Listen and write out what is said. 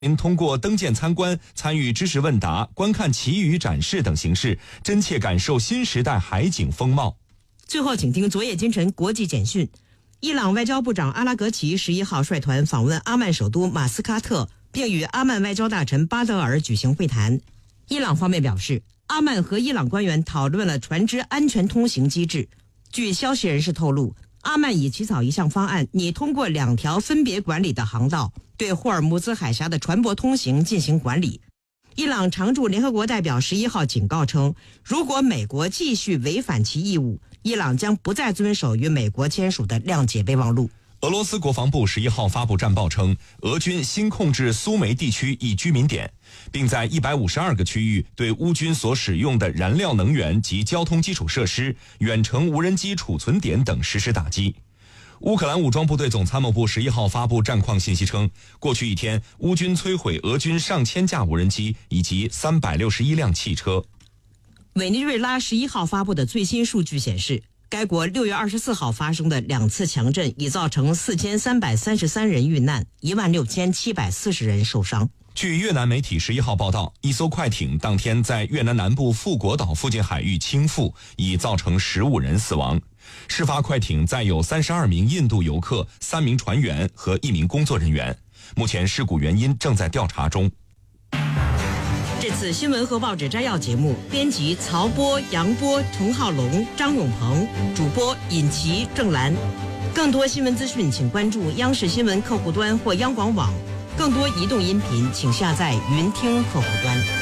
您通过登舰参观、参与知识问答、观看旗语展示等形式，真切感受新时代海景风貌。 最后，请听昨夜今晨国际简讯。伊朗外交部长阿拉格齐11号率团访问阿曼首都马斯喀特，并与阿曼外交大臣巴德尔举行会谈。伊朗方面表示，阿曼和伊朗官员讨论了船只安全通行机制。据消息人士透露，阿曼已起草一项方案，拟通过2条分别管理的航道，对霍尔木兹海峡的船舶通行进行管理。伊朗常驻联合国代表11号警告称，如果美国继续违反其义务，伊朗将不再遵守与美国签署的谅解备忘录。 俄罗斯国防部11号发布战报称，俄军新控制苏梅地区一居民点，并在152个区域对乌军所使用的燃料能源及交通基础设施、远程无人机储存点等实施打击。乌克兰武装部队总参谋部11号发布战况信息称，过去一天，乌军摧毁俄军上千架无人机以及361辆汽车。 委内瑞拉11号发布的最新数据显示，该国6月24号发生的2次强震已造成4333人遇难，16740人受伤。 据越南媒体11号报道，一艘快艇当天在越南南部富国岛附近海域倾覆，已造成15人死亡。事发快艇载有32名印度游客、3名船员和1名工作人员。目前事故原因正在调查中。 这次新闻和报纸摘要节目，编辑曹波、杨波、陈浩龙、张永鹏，主播尹琪、郑兰。更多新闻资讯，请关注央视新闻客户端或央广网。更多移动音频，请下载云听客户端。